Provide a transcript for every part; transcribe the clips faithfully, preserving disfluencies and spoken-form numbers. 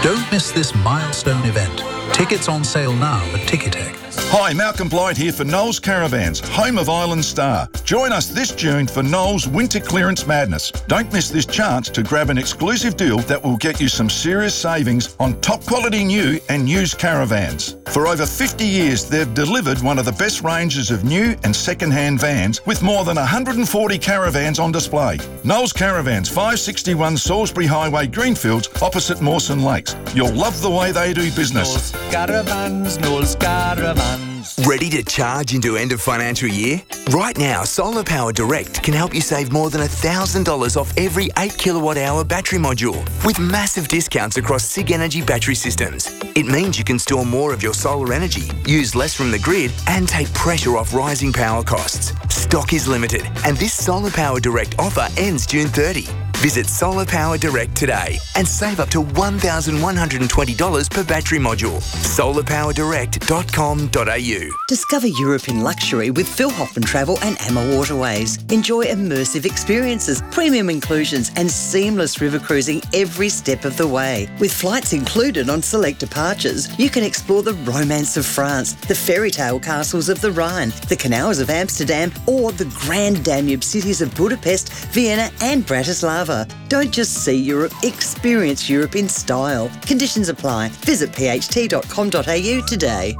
Don't miss this milestone event. Tickets on sale now at Ticketek. Hi, Malcolm Blight here for Knowles Caravans, home of Island Star. Join us this June for Knowles Winter Clearance Madness. Don't miss this chance to grab an exclusive deal that will get you some serious savings on top quality new and used caravans. For over fifty years, they've delivered one of the best ranges of new and second-hand vans with more than one hundred forty caravans on display. Knowles Caravans, five sixty-one Salisbury Highway, Greenfields, opposite Mawson Lakes. You'll love the way they do business. Knowles Caravans, Knowles Caravans. Ready to charge into end of financial year? Right now, Solar Power Direct can help you save more than one thousand dollars off every eight kilowatt hour battery module with massive discounts across SIG Energy battery systems. It means you can store more of your solar energy, use less from the grid and take pressure off rising power costs. Stock is limited and this Solar Power Direct offer ends June thirtieth. Visit Solar Power Direct today and save up to one thousand one hundred twenty dollars per battery module. solar power direct dot com dot a u. Discover Europe in luxury with Phil Hoffman Travel and Amma Waterways. Enjoy immersive experiences, premium inclusions and seamless river cruising every step of the way. With flights included on select departures, you can explore the romance of France, the fairy tale castles of the Rhine, the canals of Amsterdam or the grand Danube cities of Budapest, Vienna and Bratislava. Don't just see Europe, experience Europe in style. Conditions apply. Visit p h t dot com dot a u today.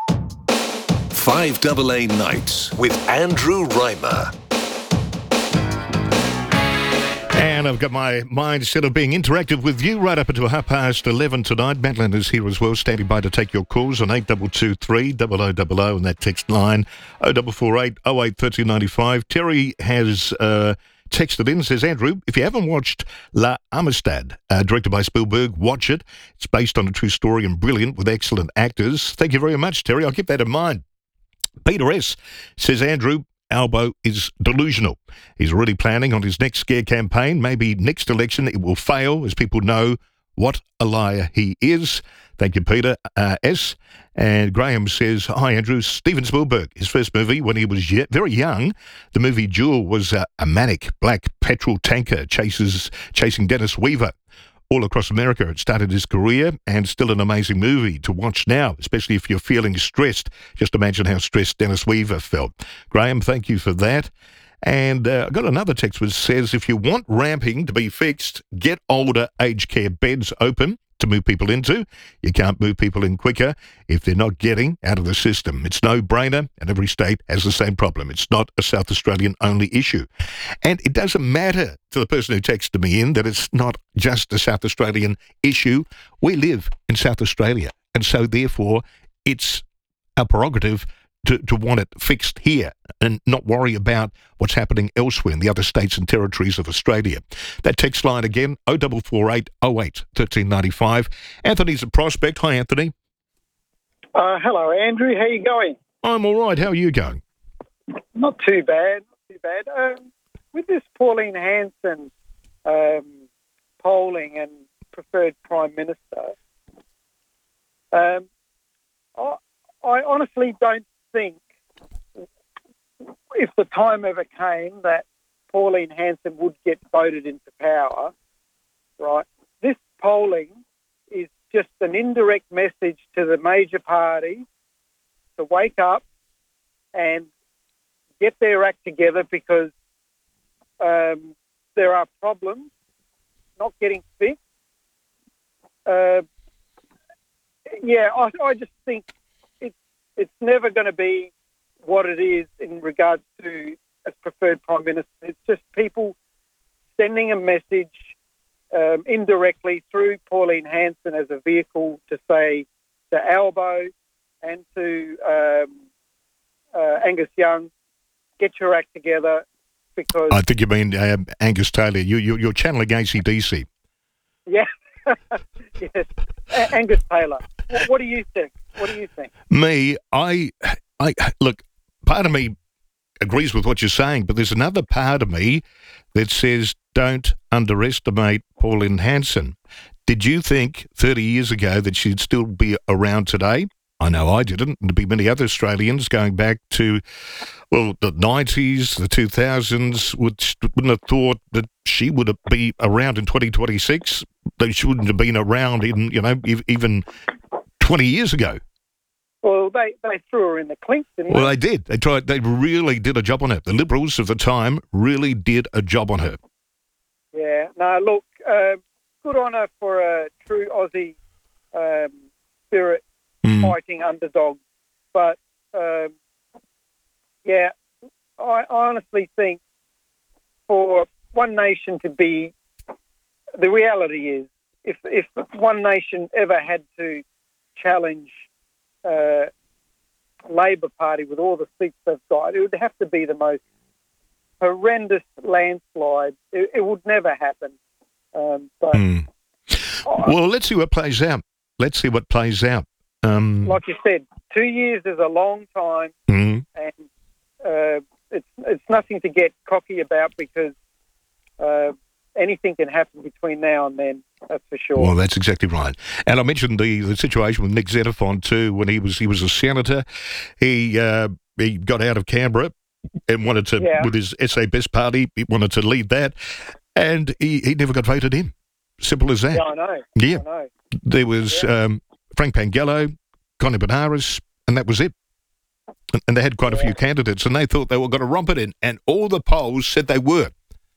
five A A Nights with Andrew Reimer. And I've got my mindset of being interactive with you right up until half past eleven tonight. Madeline is here as well, standing by to take your calls on eight two two three, double oh double oh and that text line oh four four eight, oh eight, one three nine five. Terry has uh, texted in, says, Andrew, if you haven't watched La Amistad, uh, directed by Spielberg, watch it. It's based on a true story and brilliant with excellent actors. Thank you very much, Terry. I'll keep that in mind. Peter S. says, Andrew, Albo is delusional. He's already planning on his next scare campaign. Maybe next election it will fail as people know what a liar he is. Thank you, Peter uh, S. And Graham says, hi, Andrew. Steven Spielberg, his first movie when he was ye- very young, the movie Jewel, was uh, a manic black petrol tanker chases chasing Dennis Weaver all across America. It started his career and still an amazing movie to watch now, especially if you're feeling stressed. Just imagine how stressed Dennis Weaver felt. Graham, thank you for that. And uh, I got another text which says, if you want ramping to be fixed, get older aged care beds open to move people into. You can't move people in quicker if they're not getting out of the system. It's no-brainer, and every state has the same problem. It's not a South Australian-only issue. And it doesn't matter to the person who texted me in that it's not just a South Australian issue. We live in South Australia, and so therefore it's our prerogative to, to want it fixed here and not worry about what's happening elsewhere in the other states and territories of Australia. That text line again, oh four four eight, oh eight, one three nine five. Anthony's a prospect. Hi, Anthony. Uh, hello, Andrew. How you going? I'm all right. How are you going? Not too bad. Not too bad. Um, with this Pauline Hanson um, polling and preferred Prime Minister, um, I, I honestly don't think, if the time ever came that Pauline Hanson would get voted into power, right, this polling is just an indirect message to the major parties to wake up and get their act together, because um, there are problems not getting fixed. Uh, yeah, I, I just think it's it's never going to be what it is in regards to as preferred Prime Minister. It's just people sending a message um, indirectly through Pauline Hanson as a vehicle to say to Albo and to um, uh, Angus Young, get your act together, because... I think you mean uh, Angus Taylor. You, you, you're channeling A C D C. Yeah. Yes. A- Angus Taylor. What, what do you think? What do you think? Me, I, I look, part of me agrees with what you're saying, but there's another part of me that says don't underestimate Pauline Hanson. Did you think thirty years ago that she'd still be around today? I know I didn't. There'd be many other Australians going back to, well, the nineties, the two thousands, which wouldn't have thought that she would be around in twenty twenty-six. they shouldn't have been around in, you know, ev- even twenty years ago. Well, they, they threw her in the clink, didn't Well, they? they did. They tried. They really did a job on her. The Liberals of the time really did a job on her. Yeah. No, look, uh, good on her for a true Aussie um, spirit, Mm. fighting underdogs. But, um, yeah, I honestly think for One Nation to be, the reality is, if if One Nation ever had to challenge uh, Labor Party with all the seats they've got, it would have to be the most horrendous landslide. It, it would never happen. Um, but Mm. Well, let's see what plays out. Let's see what plays out. Um, like you said, two years is a long time, mm. and uh, it's it's nothing to get cocky about because uh, anything can happen between now and then. That's for sure. Well, that's exactly right. And I mentioned the, the situation with Nick Xenophon too. When he was he was a senator, he uh, he got out of Canberra and wanted to Yeah. with his S A Best Party. He wanted to lead that, and he, he never got voted in. Simple as that. Yeah, I know. Yeah. I know. There was um, Frank Pangello, Connie Benares, and that was it. And, and they had quite a few candidates, and they thought they were going to romp it in, and all the polls said they were.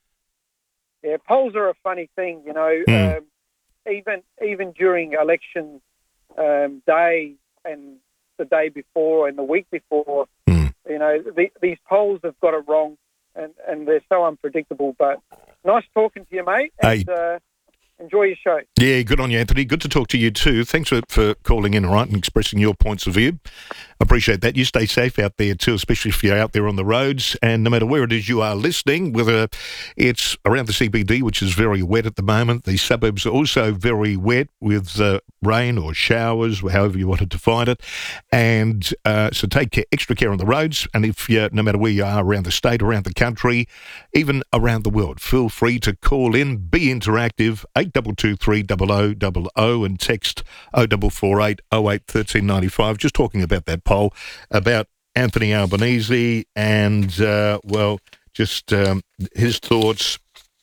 Yeah, polls are a funny thing, you know. Mm. Um, even even during election um, day and the day before and the week before, Mm. you know, the, these polls have got it wrong, and, and they're so unpredictable. But nice talking to you, mate. And, Hey. uh, enjoy your show. Yeah, good on you, Anthony. Good to talk to you too. Thanks for, for calling in, all right, and expressing your points of view. Appreciate that. You stay safe out there too, especially if you're out there on the roads. And no matter where it is you are listening, whether it's around the C B D, which is very wet at the moment, the suburbs are also very wet with uh, rain or showers, however you wanted to find it. And uh, so take care, extra care on the roads. And if you, no matter where you are around the state, around the country, even around the world, feel free to call in, be interactive, eight two two three double oh double oh and text oh four four eight oh eight one three nine five. Just talking about that poll about Anthony Albanese and, uh, well, just um, his thoughts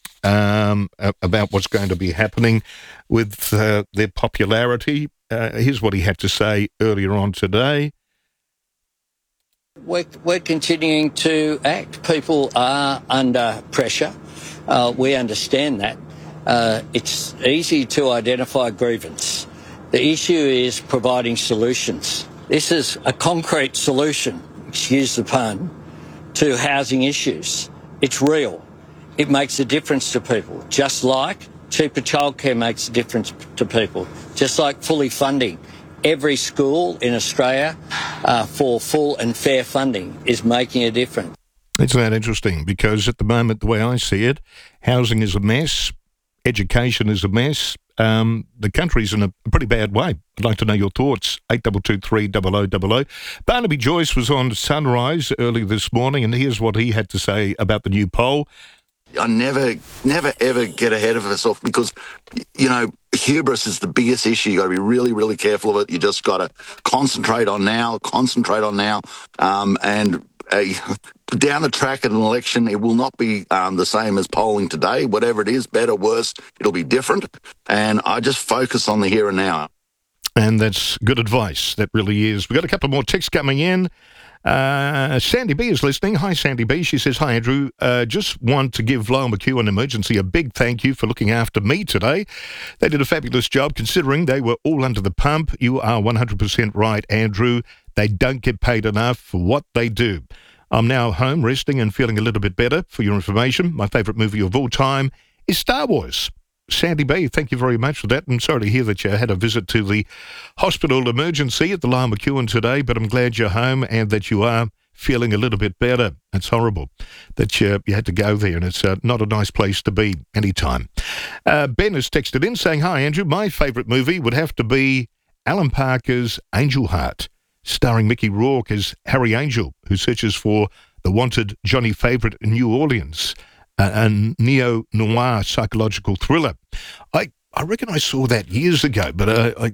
um, about what's going to be happening with uh, their popularity. Uh, here's what he had to say earlier on today. We're, we're continuing to act. People are under pressure. Uh, we understand that. Uh, it's easy to identify grievance. The issue is providing solutions. This is a concrete solution, excuse the pun, to housing issues. It's real. It makes a difference to people, just like cheaper childcare makes a difference to people, just like fully funding. Every school in Australia uh, for full and fair funding is making a difference. Isn't that interesting? Because at the moment, the way I see it, housing is a mess, education is a mess. Um, the country's in a pretty bad way. I'd like to know your thoughts. eight two two three double oh double oh. Barnaby Joyce was on Sunrise early this morning, and here's what he had to say about the new poll. I never, never, ever get ahead of myself because, you know, hubris is the biggest issue. You got to be really, really careful of it. You just got to concentrate on now, concentrate on now, um, and uh, down the track at an election, it will not be um, the same as polling today. Whatever it is, better, worse, it'll be different. And I just focus on the here and now. And that's good advice. That really is. We've got a couple more texts coming in. Uh, Sandy B is listening. Hi, Sandy B. She says, hi, Andrew. Uh, just want to give Lyle McHugh an Emergency a big thank you for looking after me today. They did a fabulous job considering they were all under the pump. You are one hundred percent right, Andrew. They don't get paid enough for what they do. I'm now home resting and feeling a little bit better. For your information, my favourite movie of all time is Star Wars. Sandy B, thank you very much for that. I'm sorry to hear that you had a visit to the hospital emergency at the Lyle McEwen today, but I'm glad you're home and that you are feeling a little bit better. It's horrible that you, you had to go there, and it's uh, not a nice place to be anytime. Uh, Ben has texted in saying, hi, Andrew. My favourite movie would have to be Alan Parker's Angel Heart, starring Mickey Rourke as Harry Angel, who searches for the wanted Johnny Favourite in New Orleans. A neo-noir psychological thriller. I, I reckon I saw that years ago, but I,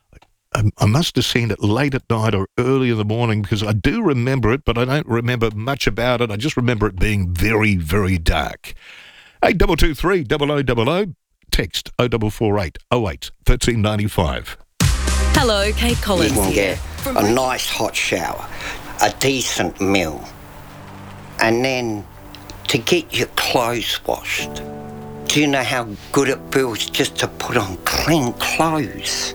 I I must have seen it late at night or early in the morning because I do remember it, but I don't remember much about it. I just remember it being very, very dark. eight two two three double oh double oh. text oh four four eight oh eight one three nine five. Hello, Kate Collins You can here. get a nice hot shower, a decent meal, and then to get your clothes washed. Do you know how good it feels just to put on clean clothes?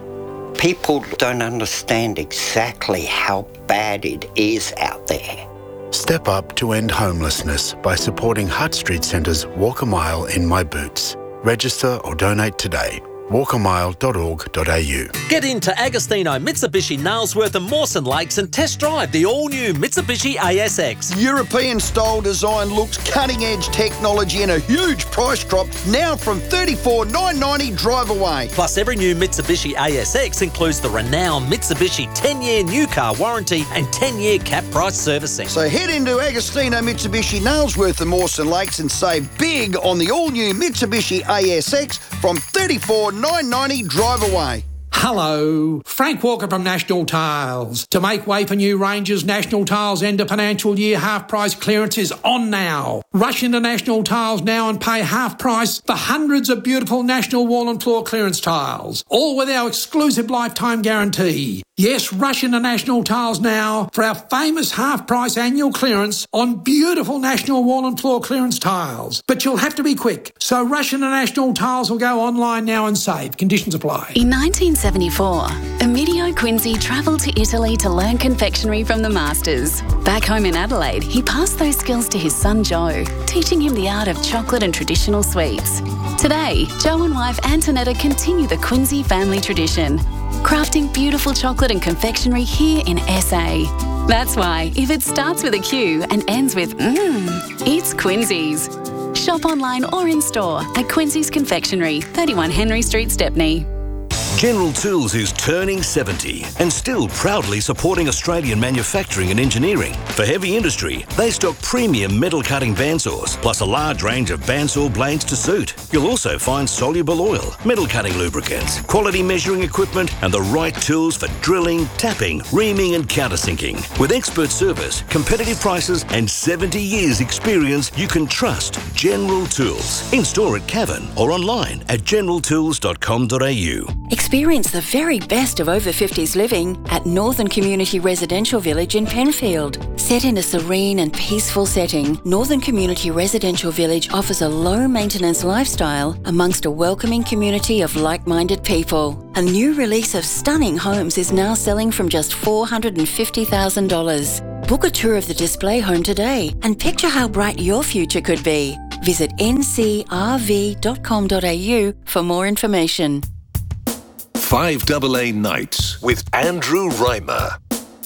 People don't understand exactly how bad it is out there. Step up to end homelessness by supporting Hutt Street Centre's Walk a Mile in My Boots. Register or donate today. walk a mile dot org dot a u. Get into Agostino, Mitsubishi, Nailsworth and Mawson Lakes and test drive the all-new Mitsubishi A S X. European-style design looks, cutting-edge technology and a huge price drop now from thirty-four thousand nine hundred ninety drive away. Plus, every new Mitsubishi A S X includes the renowned Mitsubishi ten-year new car warranty and ten-year cap price servicing. So head into Agostino, Mitsubishi, Nailsworth and Mawson Lakes and save big on the all-new Mitsubishi A S X from thirty-four thousand nine hundred ninety drive away. Hello, Frank Walker from National Tiles. To make way for new ranges, National Tiles end of financial year half price clearance is on now. Rush into National Tiles now and pay half price for hundreds of beautiful National wall and floor clearance tiles, all with our exclusive lifetime guarantee. Yes, rush into National Tiles now for our famous half price annual clearance on beautiful National wall and floor clearance tiles. But you'll have to be quick, so rush into National Tiles or go online now and save. Conditions apply. In nineteen seventy-four, Emilio Quincy travelled to Italy to learn confectionery from the masters. Back home in Adelaide, he passed those skills to his son Joe, teaching him the art of chocolate and traditional sweets. Today, Joe and wife Antonetta continue the Quincy family tradition, crafting beautiful chocolate and confectionery here in S A. That's why, if it starts with a Q and ends with mmm, it's Quincy's. Shop online or in store at Quincy's Confectionery, thirty-one Henry Street, Stepney. General Tools is turning seventy and still proudly supporting Australian manufacturing and engineering. For heavy industry, they stock premium metal cutting bandsaws, plus a large range of bandsaw blades to suit. You'll also find soluble oil, metal cutting lubricants, quality measuring equipment, and the right tools for drilling, tapping, reaming, and countersinking. With expert service, competitive prices, and seventy years experience, you can trust General Tools. In store at Cavan or online at general tools dot com dot a u. Experience the very best of over fifties living at Northern Community Residential Village in Penfield. Set in a serene and peaceful setting, Northern Community Residential Village offers a low-maintenance lifestyle amongst a welcoming community of like-minded people. A new release of stunning homes is now selling from just four hundred fifty thousand dollars. Book a tour of the display home today and picture how bright your future could be. Visit n c r v dot com dot a u for more information. five A A Nights with Andrew Reimer.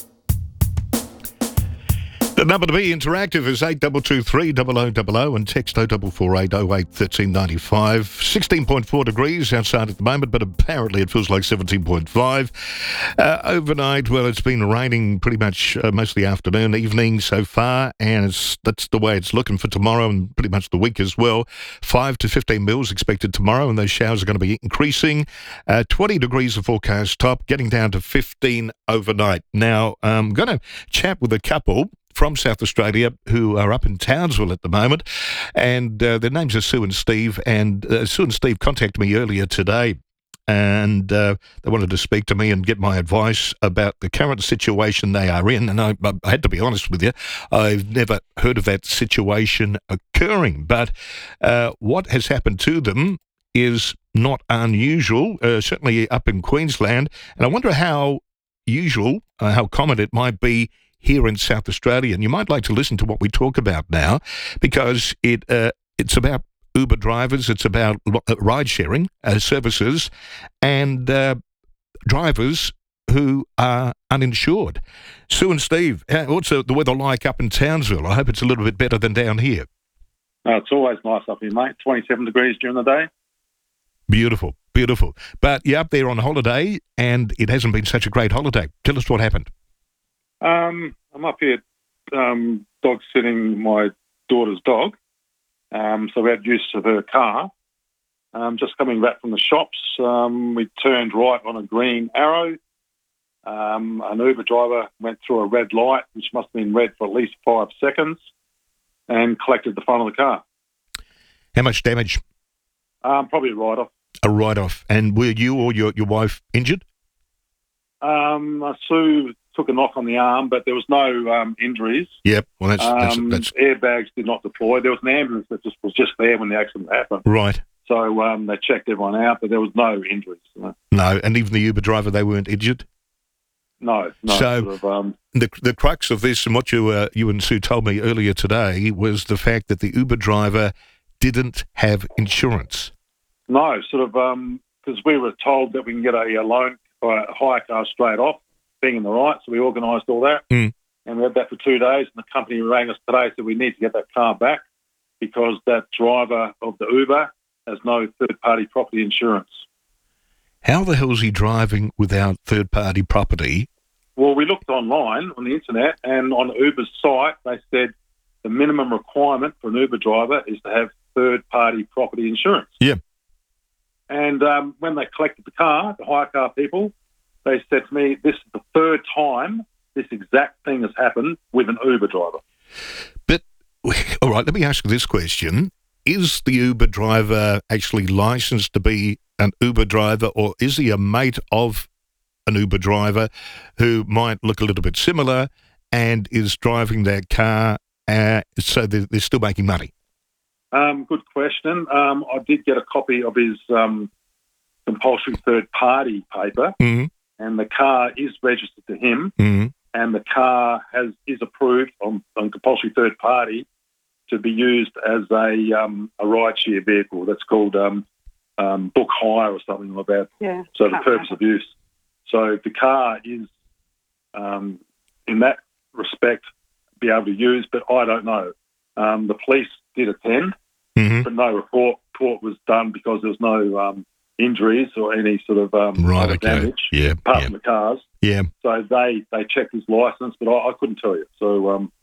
The number to be interactive is eight two two three zero zero zero zero and text oh four four eight oh eight one three nine five. sixteen point four degrees outside at the moment, but apparently it feels like seventeen point five. Uh, overnight, well, it's been raining pretty much uh, most of the afternoon, evening so far, and it's, that's the way it's looking for tomorrow and pretty much the week as well. five to fifteen mils expected tomorrow, and those showers are going to be increasing. Uh, twenty degrees the forecast top, getting down to fifteen overnight. Now, I'm going to chat with a couple from South Australia who are up in Townsville at the moment, and uh, their names are Sue and Steve, and uh, Sue and Steve contacted me earlier today, and uh, they wanted to speak to me and get my advice about the current situation they are in, and I, I had to be honest with you, I've never heard of that situation occurring, but uh, what has happened to them is not unusual, uh, certainly up in Queensland, and I wonder how usual, uh, how common it might be here in South Australia. And you might like to listen to what we talk about now, because it uh, it's about Uber drivers, it's about ride-sharing uh, services, and uh, drivers who are uninsured. Sue and Steve, what's the weather like up in Townsville? I hope it's a little bit better than down here. Oh, it's always nice up here, mate. twenty-seven degrees during the day. Beautiful, beautiful. But you're up there on holiday, and it hasn't been such a great holiday. Tell us what happened. Um, I'm up here um, dog sitting my daughter's dog. Um, so we had use of her car. Um, just coming back from the shops, um, we turned right on a green arrow. Um, an Uber driver went through a red light, which must have been red for at least five seconds, and collected the front of the car. How much damage? Um, probably a write-off. A write-off. And were you or your, your wife injured? Um, Sue took a knock on the arm, but there was no um, injuries. Yep. Well, that's, that's, um, that's airbags did not deploy. There was an ambulance that just was just there when the accident happened. right. So um, they checked everyone out, but there was no injuries. No, No, and even the Uber driver, they weren't injured? no. no So- sort of, um, The the crux of this, and what you uh, you and Sue told me earlier today, was the fact that the Uber driver didn't have insurance. no, sort of, because we were told that we can get a, a loan or a hire car straight off, being in the right, so we organised all that. Mm. And we had that for two days, and the company rang us today and said we need to get that car back because that driver of the Uber has no third-party property insurance. How the hell is he driving without third-party property? Well, we looked online on the internet, and on Uber's site, they said the minimum requirement for an Uber driver is to have third-party property insurance. Yeah. And um, when they collected the car, the hire car people, they said to me, this is the third time this exact thing has happened with an Uber driver. But, all right, let me ask you this question. Is the Uber driver actually licensed to be an Uber driver, or is he a mate of an Uber driver who might look a little bit similar and is driving that car uh, so they're, they're still making money? Um, good question. Um, I did get a copy of his um, compulsory third-party paper, Mm-hmm. and the car is registered to him, Mm-hmm. and the car has is approved on, on compulsory third-party to be used as a um, a ride-share vehicle. That's called um, um, book hire or something like that. Yeah. So the purpose of use. So the car is, um, in that respect, be able to use, but I don't know. Um, the police did attend, Mm-hmm. but no report, report was done because there was no um, injuries or any sort of um, Right, other okay. damage Yeah, apart yeah. from the cars. Yeah. So they, they checked his licence, but I, I couldn't tell you. So um,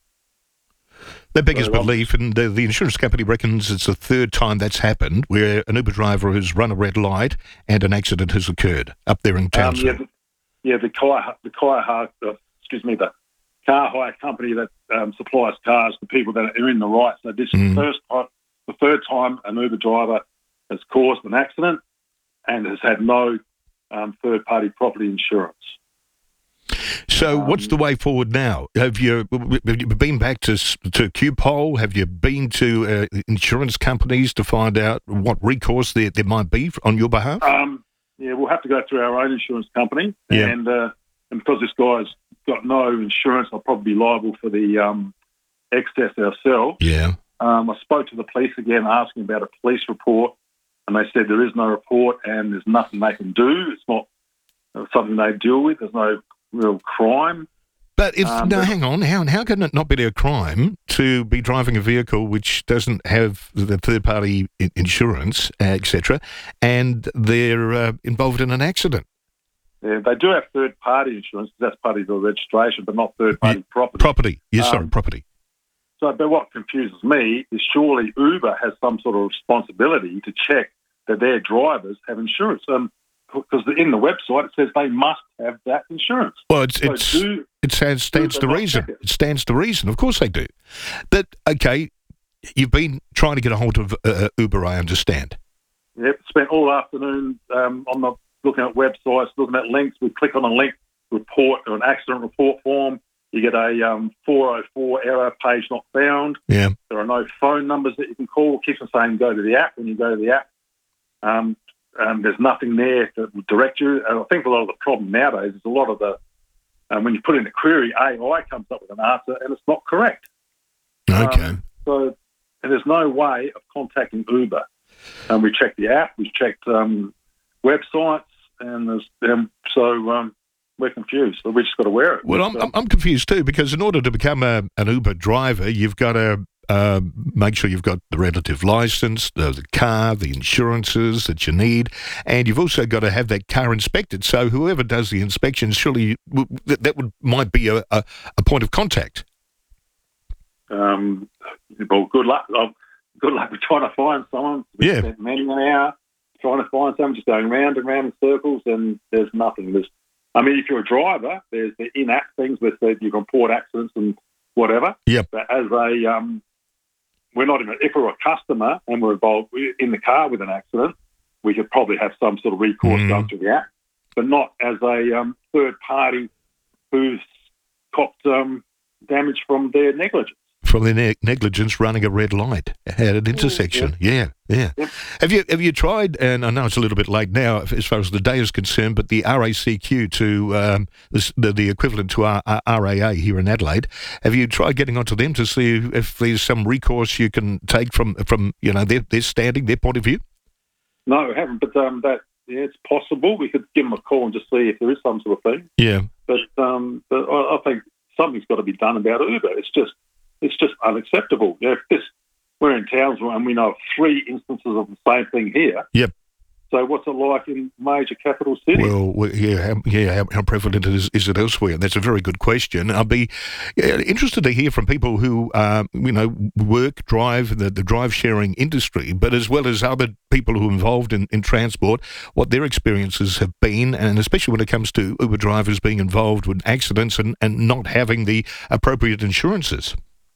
Their biggest So, um, belief, and the, the insurance company reckons it's the third time that's happened, where an Uber driver has run a red light and an accident has occurred up there in um, Townsville. yeah, the, yeah, the car, the car, hire- uh, excuse me, the car hire company that um, supplies cars to people that are in the right. So this is Mm. the first time, the third time an Uber driver has caused an accident and has had no um, third-party property insurance. So, what's Um, the way forward now? Have you, have you been back to s- to Q Pol? Have you been to uh, insurance companies to find out what recourse there, there might be on your behalf? Um, yeah, we'll have to go through our own insurance company, Yeah. and uh, and because this guy's got no insurance, I'll probably be liable for the um, excess ourselves. Yeah. Um, I spoke to the police again, asking about a police report, and they said there is no report and there's nothing they can do. It's not uh, something they deal with. There's no real crime. But if Um, no, but- hang on, how how can it not be a crime to be driving a vehicle which doesn't have the third party I- insurance, uh, et cetera, and they're uh, involved in an accident? Yeah, they do have third-party insurance because that's part of the registration, but not third-party property. Property, yes, sorry, Um, property. So, but what confuses me is surely Uber has some sort of responsibility to check that their drivers have insurance. Um, because in the website it says they must have that insurance. Well, it's So it's do- it stands, stands do to they not reason. check it? It stands to reason. Of course they do. But okay, you've been trying to get a hold of uh, Uber, I understand. Yep, spent all afternoon um, on the looking at websites, looking at links. We click on a link, report or an accident report form. You get a um, four oh four error, page not found. Yeah. There are no phone numbers that you can call. It keeps on saying go to the app. When you go to the app, um, um, there's nothing there that will direct you. And I think a lot of the problem nowadays is a lot of the, um, when you put in a query, A I comes up with an answer and it's not correct. Okay. Um, so and there's no way of contacting Uber. And we checked the app, we checked um, websites, and there's um, so um, we're confused. So we just got to wear it. Well, I'm, I'm, I'm confused too, because in order to become a, an Uber driver, you've got to uh, make sure you've got the relative license, the, the car, the insurances that you need, and you've also got to have that car inspected. So whoever does the inspection, surely w- that, that would might be a, a, a point of contact. Um, well, good luck. Oh, good luck with trying to find someone. We Yeah. spent many an hour trying to find someone, just going round and round in circles, and there's nothing. There's, I mean, if you're a driver, there's the in-app things with the, you can report accidents and whatever. Yep. But as a um, we're not in. A, if we're a customer and we're involved in the car with an accident, we could probably have some sort of recourse Mm. done through the app, but not as a um, third party who's copped um, damage from their negligence. From their ne- negligence running a red light at an intersection. Yeah, yeah. Yep. Have you have you tried, and I know it's a little bit late now as far as the day is concerned, but the R A C Q to um, this, the, the equivalent to our, our R A A here in Adelaide, have you tried getting onto them to see if there's some recourse you can take from, from you know, their, their standing, their point of view? No, we haven't, but um, that yeah, it's possible. We could give them a call and just see if there is some sort of thing. Yeah. But um, but I, I think something's got to be done about Uber. It's just it's just unacceptable. You know, if this, we're in Townsville and we know of three instances of the same thing here. Yep. So what's it like in major capital cities? Well, well, yeah, how, yeah. How, how prevalent is, is it elsewhere? And that's a very good question. I'll be yeah, interested to hear from people who, um, you know, work, drive the, the drive sharing industry, but as well as other people who are involved in, in transport, what their experiences have been, and especially when it comes to Uber drivers being involved with accidents and, and not having the appropriate insurances.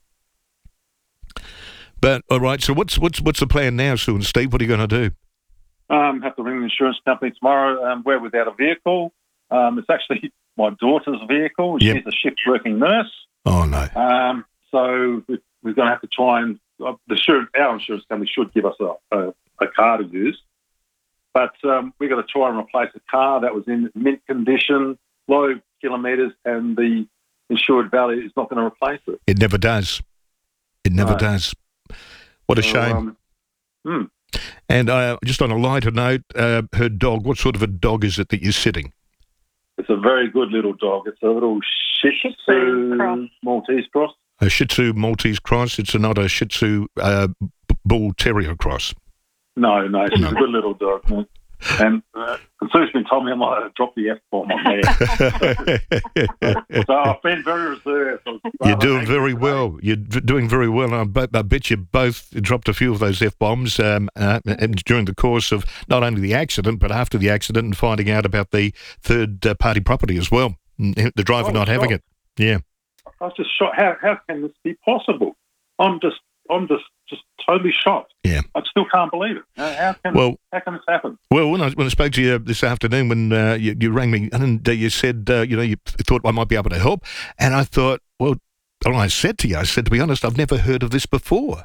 But all right, so what's what's what's the plan now, Sue and Steve? What are you going to do? Um, have to ring the insurance company tomorrow. Um, we're without a vehicle. Um, it's actually my daughter's vehicle. She's Yep. a shift working nurse. Oh no. Um, so we- we're going to have to try and uh, the insur- our insurance company should give us a, a, a car to use, but um, we've got to try and replace a car that was in mint condition, low kilometres, and the insured value is not going to replace it. It never does. It never No. does. What a So, shame. um, hmm. And uh, just on a lighter note, uh, her dog, what sort of a dog is it that you're sitting? It's a very good little dog. It's a little Shih Tzu Maltese cross. A Shih Tzu Maltese cross. It's not a Shih Tzu uh, b- Bull Terrier cross. No, no, she's a good little dog. man. And uh, Sue's been told me I might have dropped the F-bomb on there. So I've been very reserved. You're doing very well. You're d- doing very well. I bet, I bet you both dropped a few of those F-bombs um, uh, and during the course of not only the accident, but after the accident and finding out about the third-party property as well. Mm, The driver Oh, not having sure. it. Yeah. I was just shocked. How, how can this be possible? I'm just, I'm just, just totally shocked. Yeah. I still can't believe it. How, how can, Well- how can this happen? Well, when I, when I spoke to you this afternoon, when uh, you, you rang me and uh, you said, uh, you know, you thought I might be able to help, and I thought, well, well, I said to you, I said, to be honest, I've never heard of this before.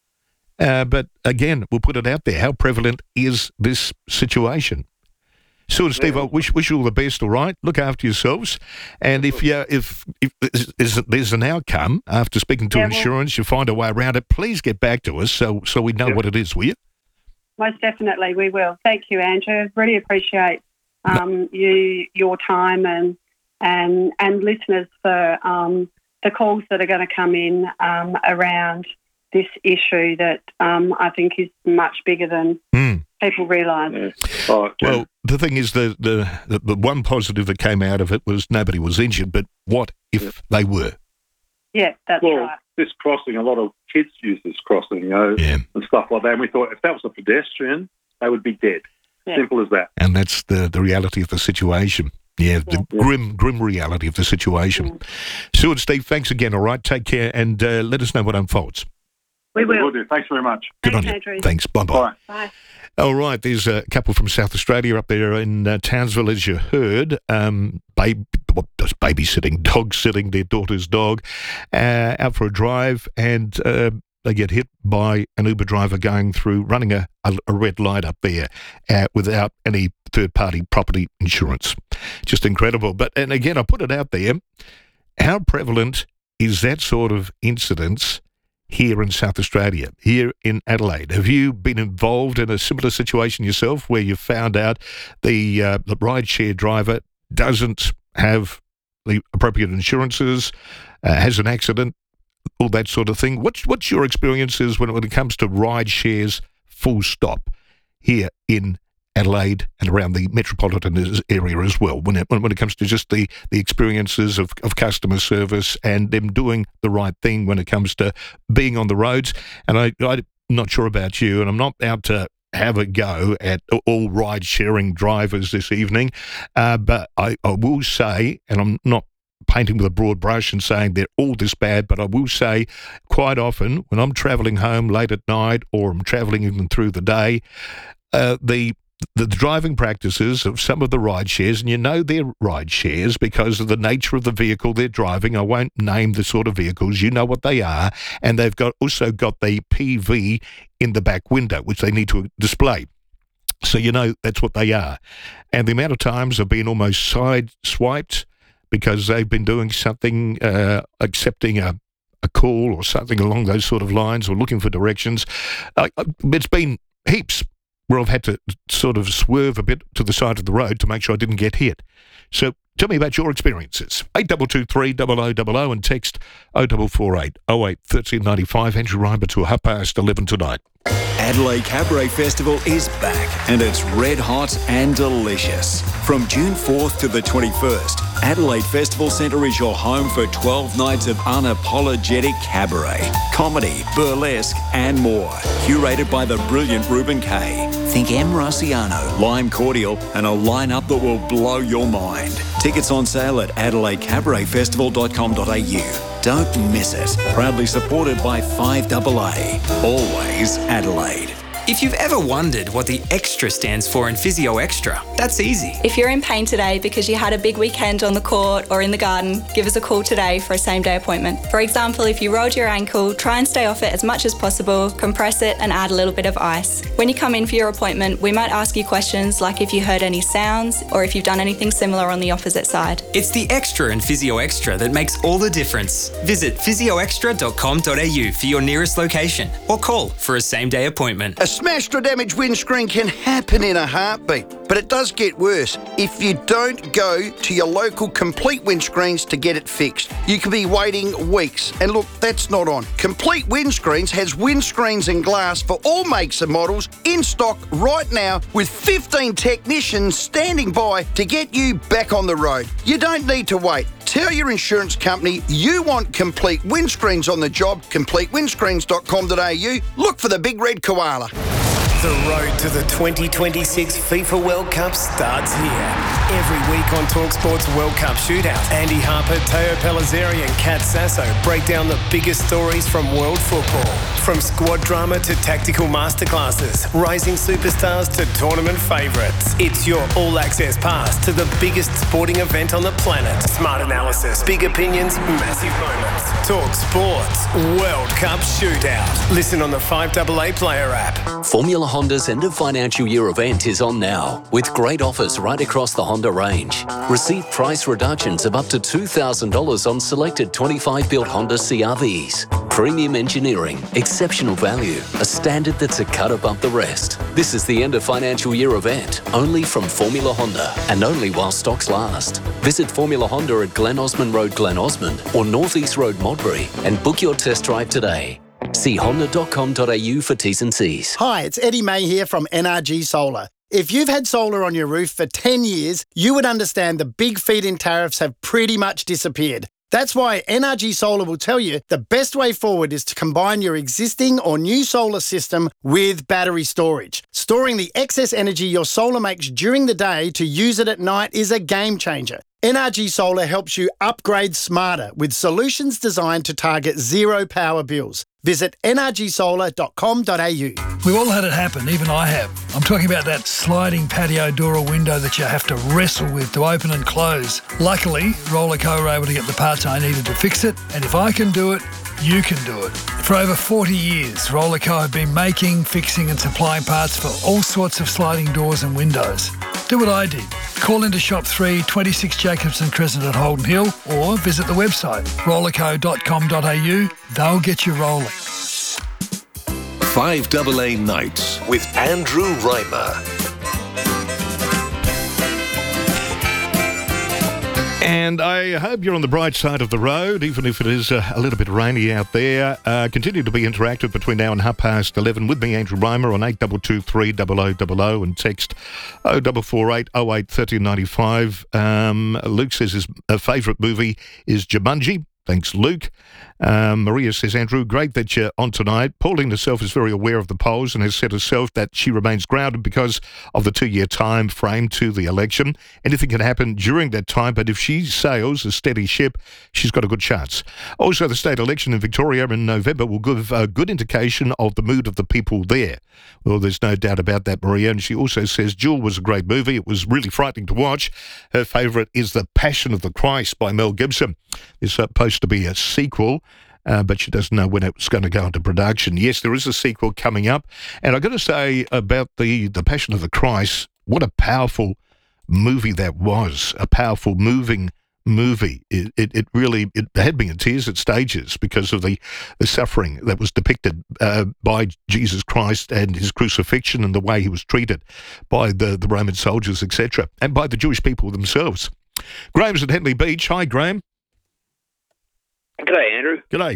Uh, but again, we'll put it out there. How prevalent is this situation? Sue and Steve, I wish wish you all the best. All right, look after yourselves, and if you if if is, is, there's an outcome after speaking to Yeah, well- insurance, you find a way around it. Please get back to us so so we know what it is. Will you? Most definitely, we will. Thank you, Andrew. Really appreciate um, you, your time, and and and listeners for um, the calls that are going to come in um, around this issue that um, I think is much bigger than Mm. people realise. Well, the thing is, the, the the the one positive that came out of it was nobody was injured. But what if they were? Yeah, that's well, right. this crossing, a lot of kids use this crossing, you know, and stuff like that. And we thought if that was a pedestrian, they would be dead. Yeah. Simple as that. And that's the, the reality of the situation. Yeah, the grim grim reality of the situation. Sue and Steve, thanks again. All right, take care, and uh, let us know what unfolds. We will. do. Thanks very much. Good on you. Andrew. Thanks. Bye bye. Bye. All right, there's a couple from South Australia up there in uh, Townsville, as you heard. Um, baby, well, just babysitting, dog sitting their daughter's dog uh, out for a drive, and uh, they get hit by an Uber driver going through, running a, a, a red light up there uh, without any third-party property insurance. Just incredible. But and again, I put it out there. How prevalent is that sort of incidence here in South Australia, here in Adelaide? Have you been involved in a similar situation yourself where you found out the uh, the rideshare driver doesn't have the appropriate insurances, uh, has an accident, all that sort of thing? What's what's your experiences when, when it comes to ride shares full stop here in Adelaide and around the metropolitan area as well, when it, when it comes to just the, the experiences of, of customer service and them doing the right thing when it comes to being on the roads? And I, I'm not sure about you, and I'm not out to have a go at all ride-sharing drivers this evening, uh, but I, I will say, and I'm not painting with a broad brush and saying they're all this bad, but I will say quite often when I'm travelling home late at night or I'm travelling even through the day, uh, the the driving practices of some of the ride shares, and you know they're ride shares because of the nature of the vehicle they're driving. I won't name the sort of vehicles. You know what they are. And they've got also got the P V in the back window, which they need to display. So you know that's what they are. And the amount of times I've been almost side-swiped because they've been doing something, uh, accepting a, a call or something along those sort of lines or looking for directions. Uh, it's been heaps where I've had to sort of swerve a bit to the side of the road to make sure I didn't get hit. So tell me about your experiences. eight two two three, double oh double oh and text oh four four eight, oh eight, one three nine five. Andrew Reimer to half past eleven tonight. Adelaide Cabaret Festival is back and it's red hot and delicious. From June fourth to the twenty-first, Adelaide Festival Centre is your home for twelve nights of unapologetic cabaret, comedy, burlesque and more. Curated by the brilliant Ruben Kay. Think M. Rossiano, Lime Cordial and a lineup that will blow your mind. Tickets on sale at adelaide cabaret festival dot com dot a u. Don't miss it. Proudly supported by five A A. Always Adelaide. If you've ever wondered what the extra stands for in Physio Extra, that's easy. If you're in pain today because you had a big weekend on the court or in the garden, give us a call today for a same-day appointment. For example, if you rolled your ankle, try and stay off it as much as possible, compress it and add a little bit of ice. When you come in for your appointment, we might ask you questions like if you heard any sounds or if you've done anything similar on the opposite side. It's the extra in Physio Extra that makes all the difference. Visit physio extra dot com dot a u for your nearest location or call for a same-day appointment. A smashed or damaged windscreen can happen in a heartbeat, but it does get worse if you don't go to your local Complete Windscreens to get it fixed. You could be waiting weeks, and look, that's not on. Complete Windscreens has windscreens and glass for all makes and models in stock right now with fifteen technicians standing by to get you back on the road. You don't need to wait. Tell your insurance company you want Complete Windscreens on the job, complete windscreens dot com dot a u. Look for the big red koala. The road to the twenty twenty-six FIFA World Cup starts here. Every week on TalkSport's World Cup Shootout, Andy Harper, Teo Pellizzeri and Kat Sasso break down the biggest stories from world football. From squad drama to tactical masterclasses, rising superstars to tournament favourites. It's your all-access pass to the biggest sporting event on the planet. Smart analysis, big opinions, massive moments. TalkSport's World Cup Shootout. Listen on the five A A Player app. Formula Honda's end of financial year event is on now, with great offers right across the Honda range. Receive price reductions of up to two thousand dollars on selected twenty-five built Honda C R Vs. Premium engineering, exceptional value, a standard that's a cut above the rest. This is the end of financial year event, only from Formula Honda, and only while stocks last. Visit Formula Honda at Glen Osmond Road, Glen Osmond, or North East Road, Modbury, and book your test drive today. See honda dot com dot a u for T's and C's. Hi, it's Eddie May here from N R G Solar. If you've had solar on your roof for ten years, you would understand the big feed-in tariffs have pretty much disappeared. That's why N R G Solar will tell you the best way forward is to combine your existing or new solar system with battery storage. Storing the excess energy your solar makes during the day to use it at night is a game changer. N R G Solar helps you upgrade smarter with solutions designed to target zero power bills. Visit n r g solar dot com dot a u. We've all had it happen, even I have. I'm talking about that sliding patio door or window that you have to wrestle with to open and close. Luckily, Rollerco were able to get the parts I needed to fix it, and if I can do it, you can do it. For over forty years, Rollerco have been making, fixing and supplying parts for all sorts of sliding doors and windows. Do what I did. Call into Shop three, twenty-six Jacobson Crescent at Holden Hill, or visit the website rollerco dot com dot a u. They'll get you rolling. five A A Nights with Andrew Reimer. And I hope you're on the bright side of the road, even if it is uh, a little bit rainy out there. Uh, continue to be interactive between now and half past eleven with me, Andrew Reimer, on eight two two three, double oh double oh and text oh four four eight, oh eight, one three nine five. Um, Luke says his uh, favourite movie is Jumanji. Thanks, Luke. Um, Maria says, Andrew, great that you're on tonight. Pauline herself is very aware of the polls and has said herself that she remains grounded because of the two-year time frame to the election. Anything can happen during that time, but if she sails a steady ship, she's got a good chance. Also, the state election in Victoria in November will give a good indication of the mood of the people there. Well, there's no doubt about that, Maria. And she also says Jewel was a great movie. It was really frightening to watch. Her favourite is The Passion of the Christ by Mel Gibson. It's supposed to be a sequel. Uh, but she doesn't know when it's going to go into production. Yes, there is a sequel coming up. And I've got to say about the, the Passion of the Christ, what a powerful movie that was, a powerful, moving movie. It, it, it really it had me in tears at stages because of the, the suffering that was depicted uh, by Jesus Christ and his crucifixion and the way he was treated by the, the Roman soldiers, et cetera, and by the Jewish people themselves. Graham's at Henley Beach. Hi, Graham. G'day, Andrew. G'day.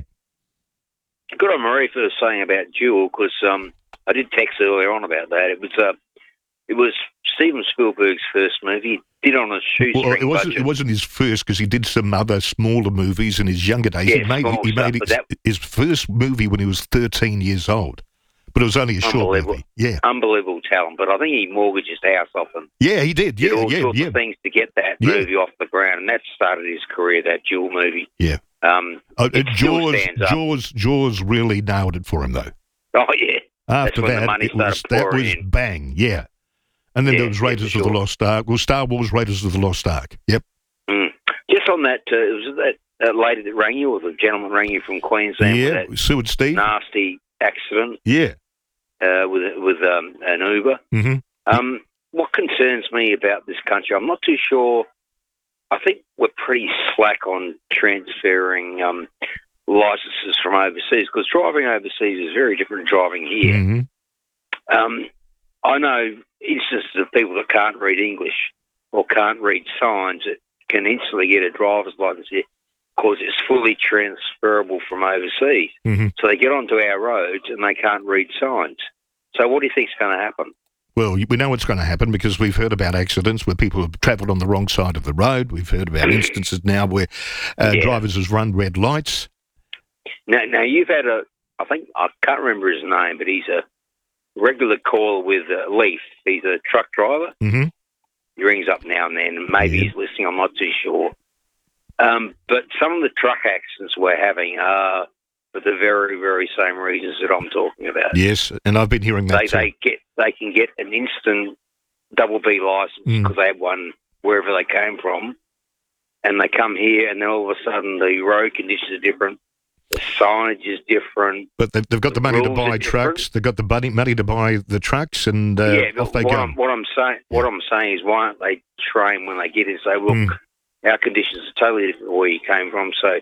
Good on Marie for saying about Jewel, because um, I did text earlier on about that. It was uh, it was Steven Spielberg's first movie. He did on a shoestring well, it wasn't, budget. It wasn't his first, because he did some other smaller movies in his younger days. Yeah, he made, small he stuff, made but his, that- his first movie when he was thirteen years old, but it was only a short Unbelievable. movie. Yeah, Unbelievable talent. But I think he mortgaged his house off and yeah, he did. did Yeah, all yeah, sorts yeah. of things to get that Yeah. movie off the ground, and that started his career, that Jewel movie. Yeah. Um, Uh, it still Jaws, stands up. Jaws, Jaws really nailed it for him, though. Oh, yeah. After That's when the that, money it was, started that pouring was in. bang, yeah. And then Yeah, there was yeah, Raiders for of the sure. Lost Ark. Well, Star Wars, Raiders of the Lost Ark. Yep. Mm. Just on that, uh, it was that, that lady that rang you, or the gentleman rang you from Queensland Yeah, with Seward Steve. that nasty accident Yeah. uh, with with um, an Uber. Mm-hmm. Um, what concerns me about this country, I'm not too sure. I think we're pretty slack on transferring um, licenses from overseas, because driving overseas is very different to driving here. Mm-hmm. Um, I know instances of people that can't read English or can't read signs that can instantly get a driver's license here because it's fully transferable from overseas. Mm-hmm. So they get onto our roads and they can't read signs. So what do you think's going to happen? Well, we know what's going to happen because we've heard about accidents where people have travelled on the wrong side of the road. We've heard about instances now where uh, Yeah. drivers have run red lights. Now, now you've had a, I think, I can't remember his name, but he's a regular caller with uh, Leaf. He's a truck driver. Mm-hmm. He rings up now and then, and maybe he's listening, I'm not too sure. Um, but some of the truck accidents we're having are for the very, very same reasons that I'm talking about. Yes, and I've been hearing that They, too. they get they can get an instant double B license Mm. because they have one wherever they came from, and they come here, and then all of a sudden the road conditions are different, the signage is different. But they've, they've got the, The money to rules are buy different. trucks. They've got the money, money to buy the trucks, and uh, yeah, off but they what go. I'm, what I'm saying, what I'm saying is, why aren't they trained when they get here? Say, look, Mm. our conditions are totally different where you came from, so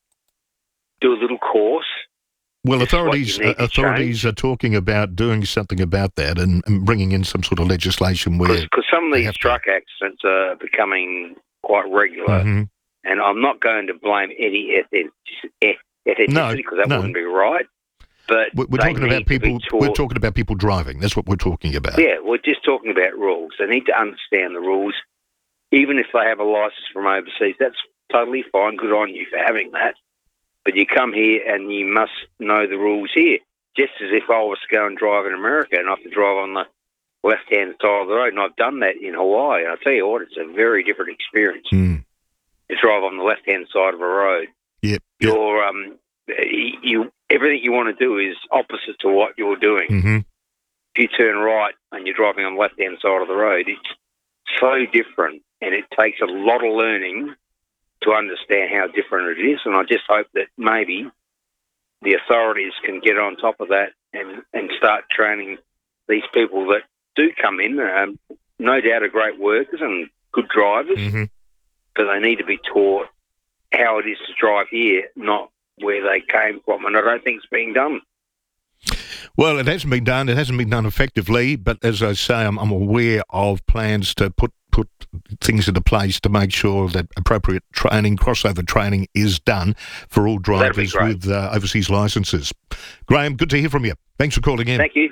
do a little course. Well, This is what authorities you need to authorities are talking about doing something about that and, and bringing in some sort of legislation where Because some of these truck accidents are becoming quite regular, Mhm. and I'm not going to blame any ethnicity No, because that no. wouldn't be right. But we're, we're they talking need about to be people. taught- We're talking about people driving. That's what we're talking about. Yeah, we're just talking about rules. They need to understand the rules, even if they have a license from overseas. That's totally fine. Good on you for having that. But you come here and you must know the rules here. Just as if I was to go and drive in America and I have to drive on the left-hand side of the road, and I've done that in Hawaii. And I tell you what, it's a very different experience Mm. to drive on the left-hand side of a road. Yep. You're um, you everything you want to do is opposite to what you're doing. Mm-hmm. If you turn right and you're driving on the left-hand side of the road, it's so different, and it takes a lot of learning to understand how different it is. And I just hope that maybe the authorities can get on top of that and, and start training these people that do come in. Um, no doubt are great workers and good drivers, Mm-hmm. but they need to be taught how it is to drive here, not where they came from. And I don't think it's being done. Well, it hasn't been done. It hasn't been done effectively. But as I say, I'm, I'm aware of plans to put put things into place to make sure that appropriate training, crossover training, is done for all That'd be drivers great. with uh, overseas licences. Graham, good to hear from you. Thanks for calling in. Thank you.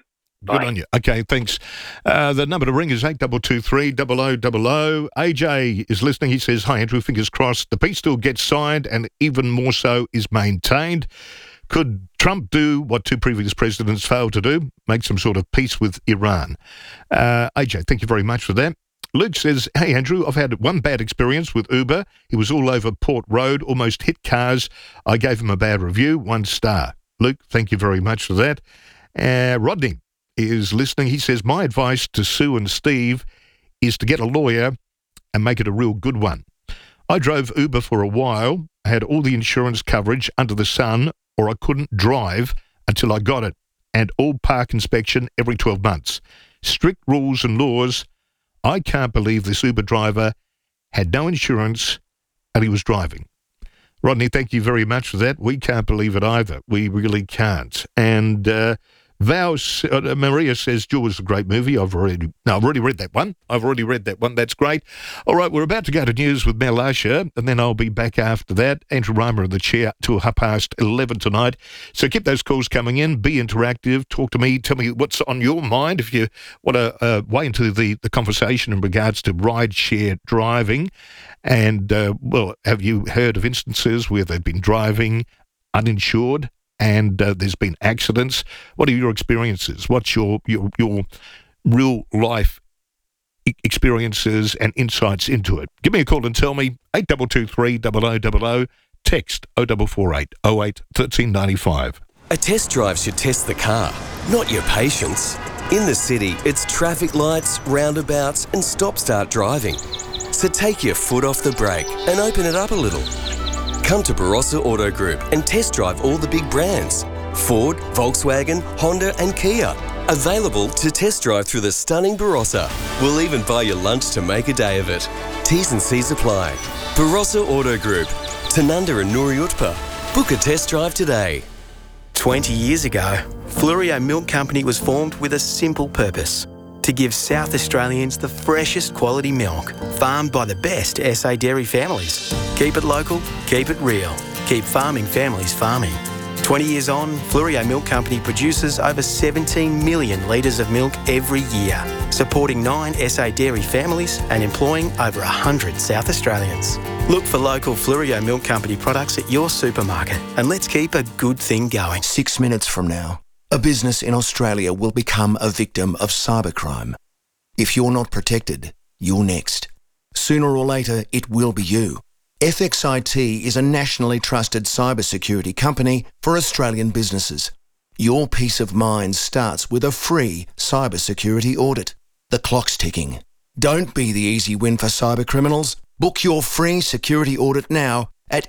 Good Bye. on you. Okay, thanks. Uh, the number to ring is eight two two three, zero zero zero zero. A J is listening. He says, hi, Andrew, fingers crossed. The peace still gets signed and even more so is maintained. Could Trump do what two previous presidents failed to do? Make some sort of peace with Iran. Uh, A J, thank you very much for that. Luke says, hey, Andrew, I've had one bad experience with Uber. He was all over Port Road, almost hit cars. I gave him a bad review, one star. Luke, thank you very much for that. Uh, Rodney is listening. He says, my advice to Sue and Steve is to get a lawyer and make it a real good one. I drove Uber for a while, had all the insurance coverage under the sun, or I couldn't drive until I got it, and all park inspection every twelve months. Strict rules and laws. I can't believe this Uber driver had no insurance and he was driving. Rodney, thank you very much for that. We can't believe it either. We really can't. And uh, Val, uh, Maria says, Jaws is a great movie. I've already, no, I've already read that one. I've already read that one. That's great. All right, we're about to go to news with Mel Asher, and then I'll be back after that. Andrew Reimer in the chair till half past eleven tonight. So keep those calls coming in. Be interactive. Talk to me. Tell me what's on your mind. If you want to uh, weigh into the, the conversation in regards to ride-share driving. And, uh, well, have you heard of instances where they've been driving uninsured and uh, there's been accidents? What are your experiences? What's your your, your real life e- experiences and insights into it? Give me a call and tell me. eight two two three, zero zero zero zero. Text oh four four eight, oh eight, one three nine five. A test drive should test the car, not your patience. In the city, it's traffic lights, roundabouts and stop-start driving. So take your foot off the brake and open it up a little. Come to Barossa Auto Group and test drive all the big brands. Ford, Volkswagen, Honda and Kia. Available to test drive through the stunning Barossa. We'll even buy you lunch to make a day of it. T's and C's apply. Barossa Auto Group. Tanunda and Nuri Utpa. Book a test drive today. twenty years ago, Fluorio Milk Company was formed with a simple purpose: to give South Australians the freshest quality milk, farmed by the best S A dairy families. Keep it local, keep it real, keep farming families farming. twenty years on, Fluorio Milk Company produces over seventeen million litres of milk every year, supporting nine S A dairy families and employing over one hundred South Australians. Look for local Fluorio Milk Company products at your supermarket and let's keep a good thing going. Six minutes from now, a business in Australia will become a victim of cybercrime. If you're not protected, you're next. Sooner or later, it will be you. F X I T is a nationally trusted cybersecurity company for Australian businesses. Your peace of mind starts with a free cybersecurity audit. The clock's ticking. Don't be the easy win for cybercriminals. Book your free security audit now at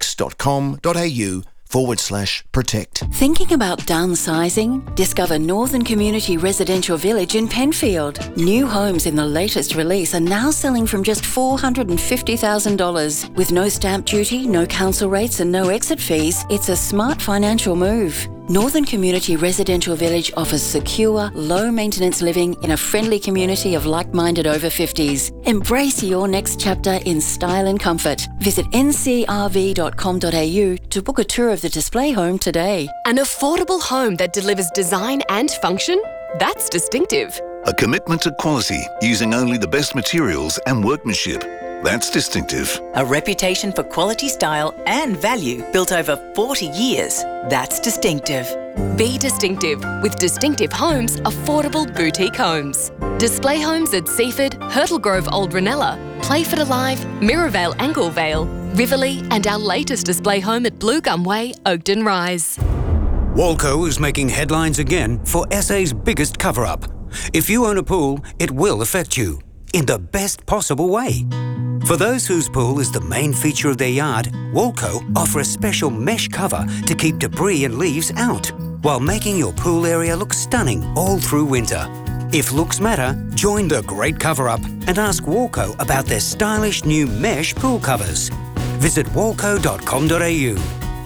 fx.com.au forward slash protect. Thinking about downsizing? Discover Northern Community Residential Village in Penfield. New homes in the latest release are now selling from just four hundred fifty thousand dollars. With no stamp duty, no council rates and no exit fees, it's a smart financial move. Northern Community Residential Village offers secure, low-maintenance living in a friendly community of like-minded over fifties. Embrace your next chapter in style and comfort. Visit n c r v dot com dot a u to book a tour of the display home today. An affordable home that delivers design and function? That's distinctive. A commitment to quality using only the best materials and workmanship. That's distinctive. A reputation for quality, style and value built over forty years. That's distinctive. Be distinctive with Distinctive Homes, affordable boutique homes. Display homes at Seaford, Hurtle Grove Old Ranella, Playford Alive, Mirrorvale Anglevale, Riverlea and our latest display home at Blue Gum Way, Oakden Rise. Walco is making headlines again for S A's biggest cover-up. If you own a pool, it will affect you in the best possible way. For those whose pool is the main feature of their yard, Walco offer a special mesh cover to keep debris and leaves out, while making your pool area look stunning all through winter. If looks matter, join the great cover-up and ask Walco about their stylish new mesh pool covers. Visit walco dot com dot a u.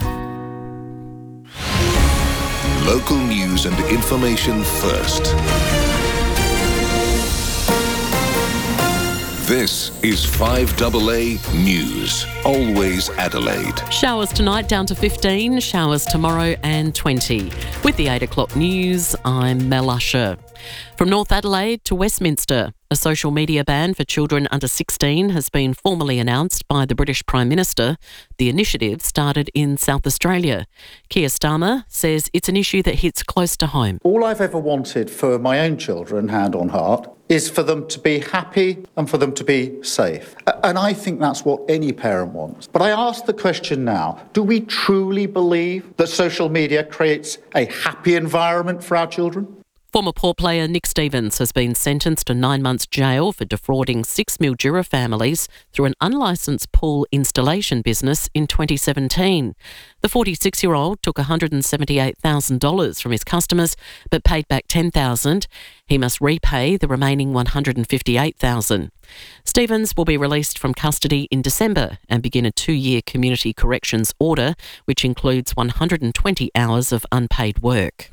Local news and information first. This is five A A News. Always Adelaide. Showers tonight down to fifteen, showers tomorrow and twenty. With the eight o'clock news, I'm Mel Usher. From North Adelaide to Westminster, a social media ban for children under sixteen has been formally announced by the British Prime Minister. The initiative started in South Australia. Keir Starmer says it's an issue that hits close to home. All I've ever wanted for my own children, hand on heart, is for them to be happy and for them to be safe. And I think that's what any parent wants. But I ask the question now, do we truly believe that social media creates a happy environment for our children? Former Port player Nick Stevens has been sentenced to nine months jail for defrauding six Mildura families through an unlicensed pool installation business in twenty seventeen. The forty-six-year-old took one hundred seventy-eight thousand dollars from his customers but paid back ten thousand dollars. He must repay the remaining one hundred fifty-eight thousand dollars. Stevens will be released from custody in December and begin a two-year community corrections order, which includes one hundred twenty hours of unpaid work.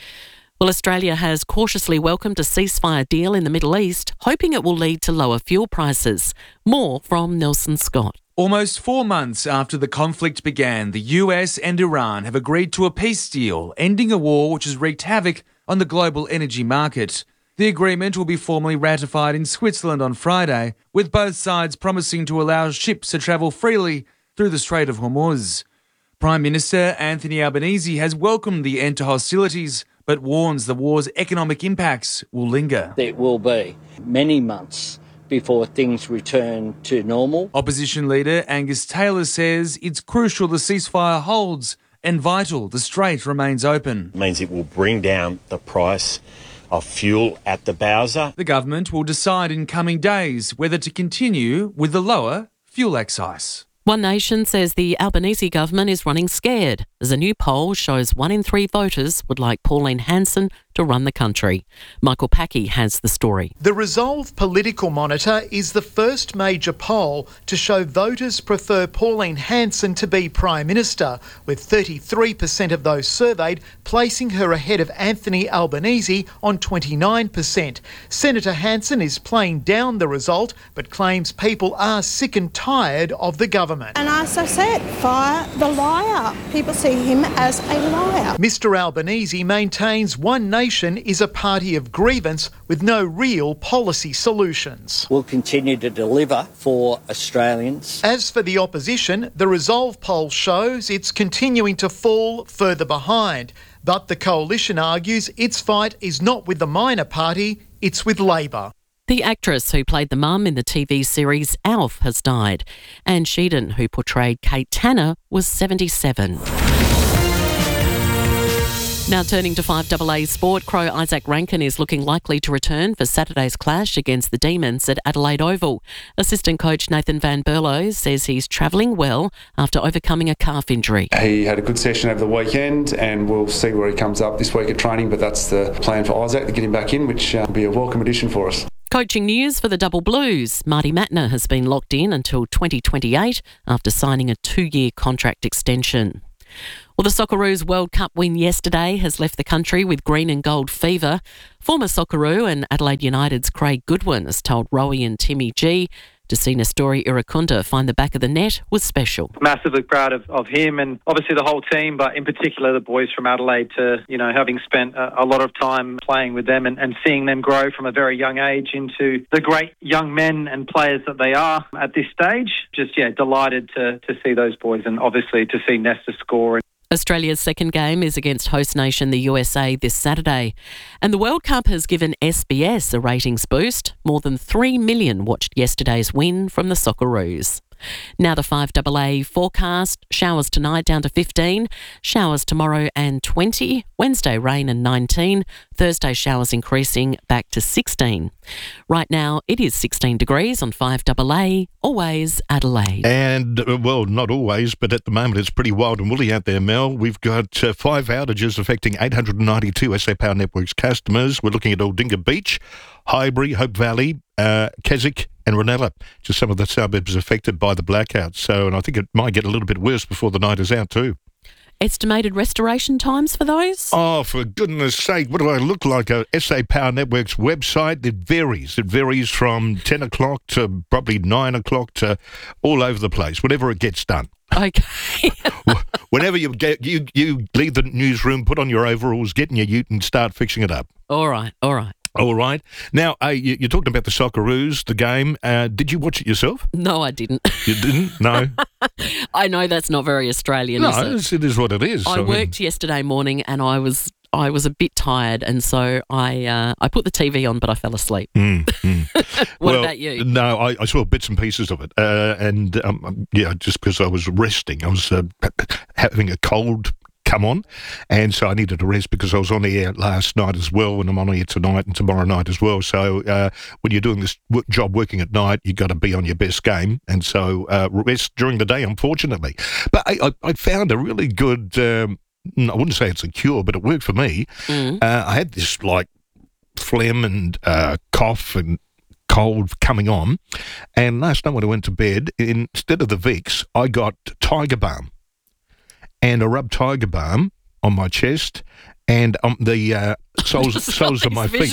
Well, Australia has cautiously welcomed a ceasefire deal in the Middle East, hoping it will lead to lower fuel prices. More from Nelson Scott. Almost four months after the conflict began, the U S and Iran have agreed to a peace deal, ending a war which has wreaked havoc on the global energy market. The agreement will be formally ratified in Switzerland on Friday, with both sides promising to allow ships to travel freely through the Strait of Hormuz. Prime Minister Anthony Albanese has welcomed the end to hostilities, but warns the war's economic impacts will linger. It will be many months before things return to normal. Opposition leader Angus Taylor says it's crucial the ceasefire holds and vital the strait remains open. It means it will bring down the price of fuel at the bowser. The government will decide in coming days whether to continue with the lower fuel excise. One Nation says the Albanese government is running scared as a new poll shows one in three voters would like Pauline Hanson to run the country. Michael Packey has the story. The Resolve Political Monitor is the first major poll to show voters prefer Pauline Hanson to be Prime Minister, with thirty-three percent of those surveyed placing her ahead of Anthony Albanese on twenty-nine percent. Senator Hanson is playing down the result but claims people are sick and tired of the government. And as I said, fire the liar. People see him as a liar. Mister Albanese maintains One Nation is a party of grievance with no real policy solutions. We'll continue to deliver for Australians. As for the opposition, the Resolve poll shows it's continuing to fall further behind. But the coalition argues its fight is not with the minor party, it's with Labor. The actress who played the mum in the T V series Alf has died. Anne Sheedon, who portrayed Kate Tanner, was seventy-seven. Now turning to five A A sport, Crow Isaac Rankin is looking likely to return for Saturday's clash against the Demons at Adelaide Oval. Assistant coach Nathan Van Berlo says he's travelling well after overcoming a calf injury. He had a good session over the weekend and we'll see where he comes up this week at training, but that's the plan for Isaac, to get him back in, which uh, will be a welcome addition for us. Coaching news for the Double Blues. Marty Matner has been locked in until twenty twenty-eight after signing a two-year contract extension. Well, the Socceroos World Cup win yesterday has left the country with green and gold fever. Former Socceroo and Adelaide United's Craig Goodwin has told Rowie and Timmy G to see Nestori Irukunda find the back of the net was special. Massively proud of, of him and obviously the whole team, but in particular the boys from Adelaide, to, you know, having spent a, a lot of time playing with them and, and seeing them grow from a very young age into the great young men and players that they are at this stage. Just, yeah, delighted to, to see those boys and obviously to see Nesta score. Australia's second game is against host nation the U S A this Saturday. And the World Cup has given S B S a ratings boost. More than three million watched yesterday's win from the Socceroos. Now the five A A forecast. Showers tonight down to fifteen. Showers tomorrow and twenty. Wednesday rain and nineteen. Thursday showers increasing back to sixteen. Right now it is sixteen degrees on five A A. Always Adelaide. And, uh, well, not always, but at the moment it's pretty wild and woolly out there, Mel. We've got uh, five outages affecting eight hundred ninety-two S A Power Networks customers. We're looking at Aldinga Beach, Highbury, Hope Valley, uh, Keswick and Ranella, just some of the suburbs affected by the blackout. So, and I think it might get a little bit worse before the night is out too. estimated restoration times for those? Oh, for goodness sake, what do I look like? A S A Power Networks website, it varies. It varies from ten o'clock to probably nine o'clock to all over the place, whenever it gets done. Okay. Whenever you get you you leave the newsroom, put on your overalls, get in your ute and start fixing it up. All right, all right. All right. Now, uh, you, you're talking about the Socceroos, the game. Uh, did you watch it yourself? No, I didn't. You didn't? No? I know that's not very Australian, no, is it? It's, it is what it is. I, I worked mean, yesterday morning and I was I was a bit tired, and so I uh, I put the T V on, but I fell asleep. Mm, mm. What well, about you? No, I, I saw bits and pieces of it. Uh, and, um, yeah, just because I was resting. I was uh, having a cold come on, and so I needed to rest because I was on air last night as well, and I'm on air tonight and tomorrow night as well. So uh, when you're doing this w- job working at night, you've got to be on your best game, and so uh, rest during the day, unfortunately. But I, I, I found a really good, um, I wouldn't say it's a cure, but it worked for me. Mm. Uh, I had this like phlegm and uh, cough and cold coming on, and last night when I went to bed, instead of the Vicks, I got Tiger Balm. And I rubbed Tiger Balm on my chest and on the uh, soles, soles of my feet.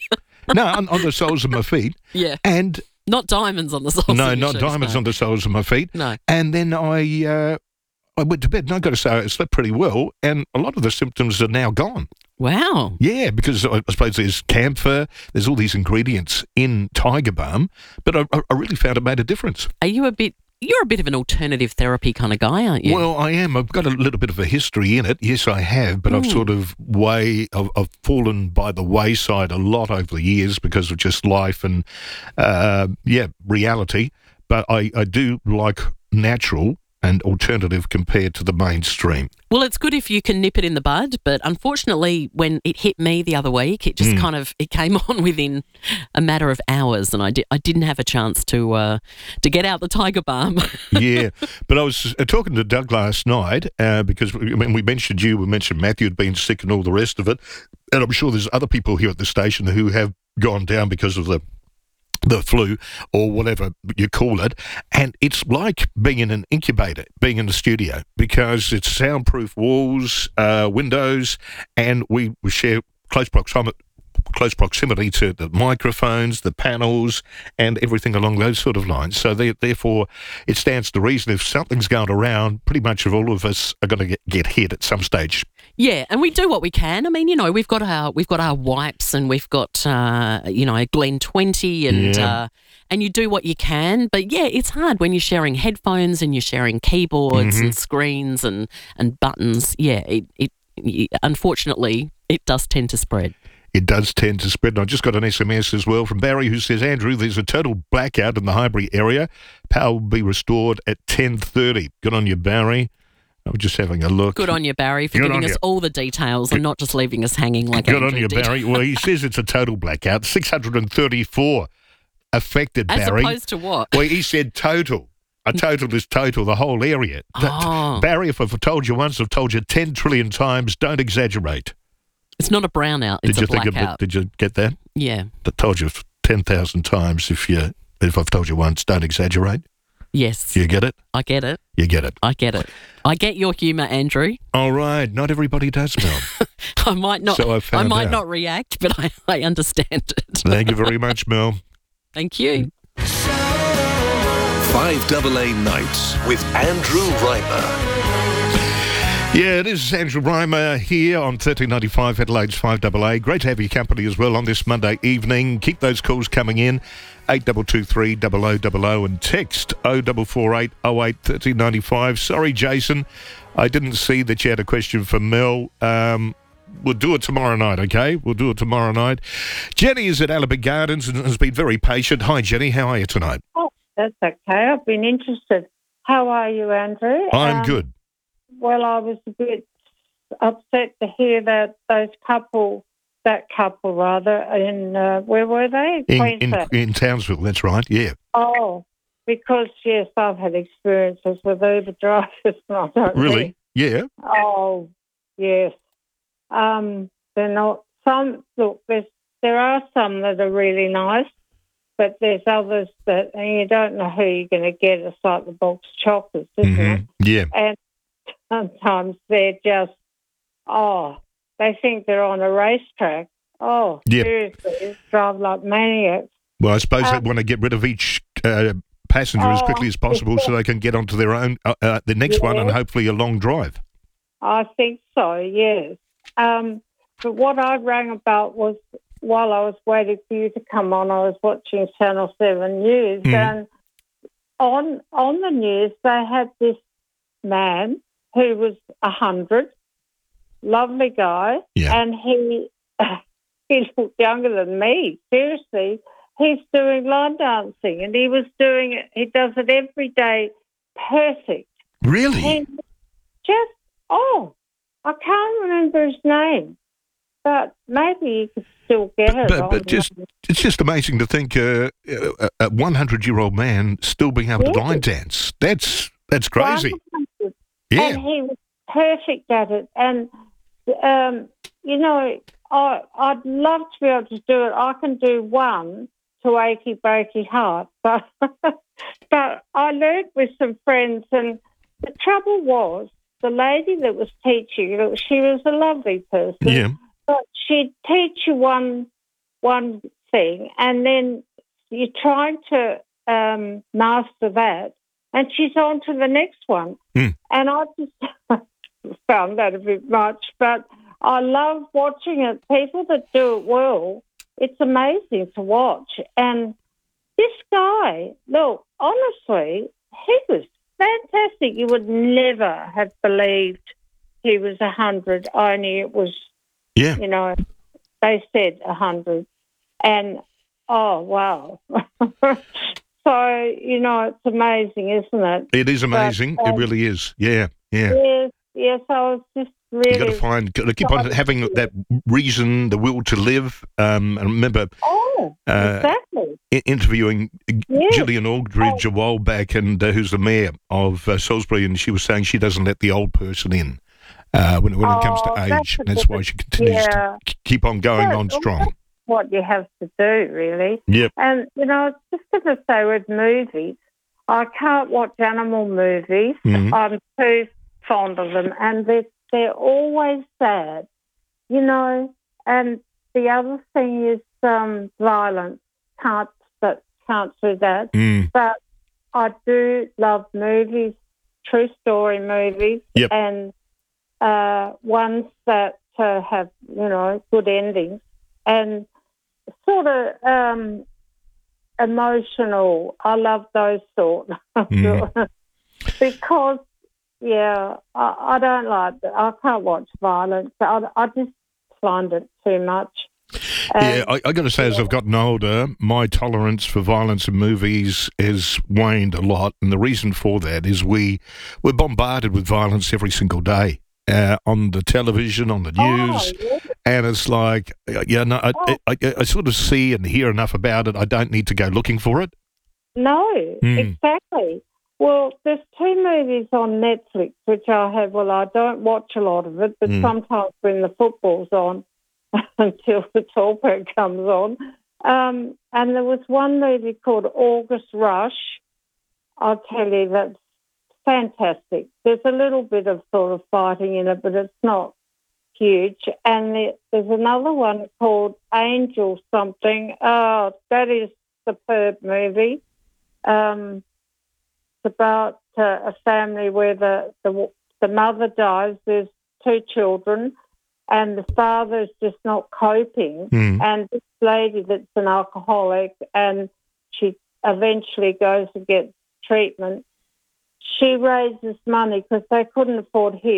No, on, on the soles of my feet. Yeah. And not diamonds on the soles no, of your not shoes, diamonds no. on the soles of my feet. No. And then I uh, I went to bed, and I got to say I slept pretty well, and a lot of the symptoms are now gone. Wow. Yeah, because I suppose there's camphor, there's all these ingredients in Tiger Balm, but I, I really found it made a difference. Are you a bit... You're a bit of an alternative therapy kind of guy, aren't you? Well, I am. I've got a little bit of a history in it. Yes, I have, but mm. I've sort of way I've, I've fallen by the wayside a lot over the years because of just life and uh, yeah, reality. But I, I do like natural and alternative compared to the mainstream. Well, it's good if you can nip it in the bud, but unfortunately, when it hit me the other week, it just Mm. kind of it came on within a matter of hours, and I di- I didn't have a chance to uh, to get out the Tiger Balm. Yeah, but I was uh, talking to Doug last night uh, because when we mentioned you, we mentioned Matthew had been sick and all the rest of it, and I'm sure there's other people here at the station who have gone down because of the the flu or whatever you call it, and it's like being in an incubator, being in the studio, because it's soundproof walls, uh, windows, and we, we share close proximity close proximity to the microphones, the panels, and everything along those sort of lines. So they, therefore, it stands to reason if something's going around, pretty much all of us are going to get, get hit at some stage. Yeah, and we do what we can. I mean, you know, we've got our we've got our wipes, and we've got uh, you know, Glen twenty, and Yeah. uh, and you do what you can. But yeah, it's hard when you're sharing headphones and you're sharing keyboards Mhm. and screens and and buttons. Yeah, it, it it unfortunately it does tend to spread. It does tend to spread. And I just got an S M S as well from Barry who says, Andrew, there's a total blackout in the Highbury area. Power will be restored at ten thirty. Good on you, Barry. I was just having a look. Good on you, Barry, for Good giving on us you. all the details and not just leaving us hanging like Good Andrew on you, did. Barry. Well, he says it's a total blackout. six hundred thirty-four affected, As Barry. opposed to what? Well, he said total. A total is total, the whole area. T- Oh. Barry, if I've told you once, I've told you ten trillion times, don't exaggerate. It's not a brownout, it's Did you a think of it? blackout. Did you get that? Yeah. I told you ten thousand times. If you, if I've told you once, don't exaggerate. Yes. You get it? I get it. You get it. I get it. I get your humour, Andrew. All right. Not everybody does, Mel. I might not So I I found might out. not react, but I, I understand it. Thank you very much, Mel. Thank you. five A A Nights with Andrew Reimer. Yeah, it is Andrew Reimer here on thirteen ninety-five Adelaide's five A A. Great to have your company as well on this Monday evening. Keep those calls coming in, eight two two three, double oh double oh, and text oh four four eight oh eight thirteen ninety-five. Sorry, Jason, I didn't see that you had a question for Mel. Um, we'll do it tomorrow night, okay? We'll do it tomorrow night. Jenny is at Alabama Gardens and has been very patient. Hi, Jenny. How are you tonight? Oh, that's okay. I've been interested. How are you, Andrew? I'm Um, good. Well, I was a bit upset to hear that those couple, that couple rather, in, uh, where were they? In, in, Queensland. in Townsville, that's right, yeah. Oh, because, yes, I've had experiences with Uber drivers. And I don't Really? Yeah. Oh, yes. Um, they're not some. Look, there's there are some that are really nice, but there's others that, and you don't know who you're going to get. It's like the box chocolates, isn't it? Yeah. And sometimes they're just, oh, they think they're on a racetrack. Oh, Yep. seriously, drive like maniacs. Well, I suppose Um, they want to get rid of each uh, passenger as Oh, quickly as possible so they can get onto their own, uh, uh, the next one, and Yes. hopefully a long drive. I think so, yes. Um, but what I rang about was while I was waiting for you to come on, I was watching Channel seven News, Mm. and on on the news they had this man who was a hundred, lovely guy, Yeah. and he he looked younger than me. Seriously, he's doing line dancing, and he was doing it. He does it every day, perfect. Really? He just oh, I can't remember his name, but maybe you could still get it. But, on but just it's just amazing to think uh, a- a one hundred-year-old man still being able to Yes. line dance. That's that's crazy. one hundred. Yeah. And he was perfect at it. And, um, you know, I, I'd love to be able to do it. I can do one to Achy Breaky Heart, but, but I learned with some friends, and the trouble was the lady that was teaching, look, she was a lovely person, Yeah. but she'd teach you one, one thing, and then you're trying to um, master that, and she's on to the next one. Mm. And I just found that a bit much, but I love watching it. People that do it well, it's amazing to watch. And this guy, look, honestly, he was fantastic. You would never have believed he was a hundred, only it was, yeah. you know, they said a hundred. And, oh, wow. So, you know, it's amazing, isn't it? It is amazing. But, um, it really is. Yeah, yeah. Yes, yes, I was just really... You got to find, got to keep on having that reason, the will to live. Um, and remember, Oh, uh, exactly. I- interviewing Yes. Gillian Aldridge a while back, and uh, who's the mayor of uh, Salisbury, and she was saying she doesn't let the old person in uh, when, when it comes to Oh, that's age. a And that's good- why she continues yeah. to k- keep on going Well, on strong. that's what you have to do, really. Yep. And, you know, just going to say with movies, I can't watch animal movies. Mhm. I'm too fond of them, and they're, they're always sad, you know. And the other thing is um, violence. Can't, but can't do that. Mm. But I do love movies, true story movies, Yep. and uh, ones that uh, have, you know, good endings, and sort of um, emotional. I love those sort Mm. because, yeah, I, I don't like that. I can't watch violence. I, I just find it too much. Yeah, I, I got to say, as I've gotten older, my tolerance for violence in movies has waned a lot, and the reason for that is we we're bombarded with violence every single day uh, on the television, on the news, Oh, yeah. and it's like, uh, yeah, no, I, Oh. I, I, I sort of see and hear enough about it. I don't need to go looking for it. No, Hmm. exactly. Well, there's two movies on Netflix which I have. Well, I don't watch a lot of it, but Hmm. sometimes when the football's on, until the talkback comes on. Um, and there was one movie called August Rush. I'll tell you, that's fantastic. There's a little bit of sort of fighting in it, but it's not huge. And the, there's another one called Angel something. Oh, that is a superb movie. Um, it's about uh, a family where the, the the mother dies. There's two children, and the father's just not coping. Mm. And this lady that's an alcoholic, and she eventually goes to get treatment. She raises money because they couldn't afford his.